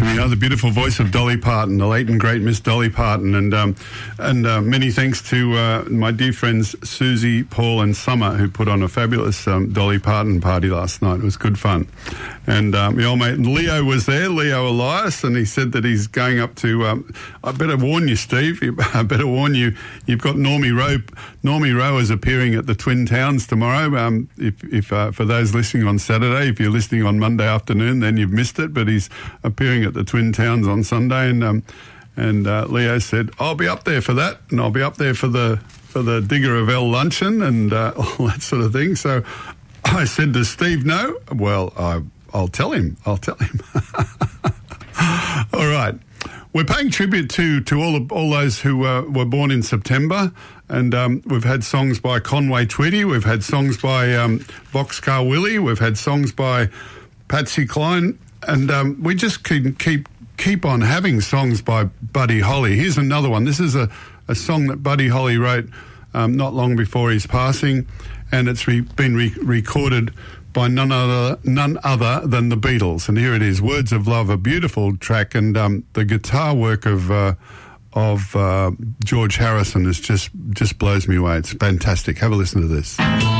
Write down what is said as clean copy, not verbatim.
the beautiful voice of Dolly Parton, the late and great Miss Dolly Parton, and many thanks to my dear friends Susie, Paul, and Summer, who put on a fabulous Dolly Parton party last night. It was good fun, and my old mate Leo was there, Leo Elias, and he said that he's going up to. I better warn you, Steve. I better warn you. You've got Normie Rowe. Normie Rowe is appearing at the Twin Towns tomorrow. If for those listening on Saturday, if you're listening on Monday afternoon, then you've missed it. But he's appearing at the Twin Towns on Sunday, and Leo said, "I'll be up there for that, and I'll be up there for the Digger of L luncheon and all that sort of thing." So I said, "Does Steve know?" Well, I'll tell him. All right. We're paying tribute to all those who were born in September, and we've had songs by Conway Twitty, we've had songs by Boxcar Willie, we've had songs by Patsy Cline, and we just can keep on having songs by Buddy Holly. Here's another one. This is a song that Buddy Holly wrote not long before his passing, and it's been recorded by none other than the Beatles. And here it is, Words of Love, a beautiful track, and the guitar work of George Harrison is just blows me away. It's fantastic. Have a listen to this.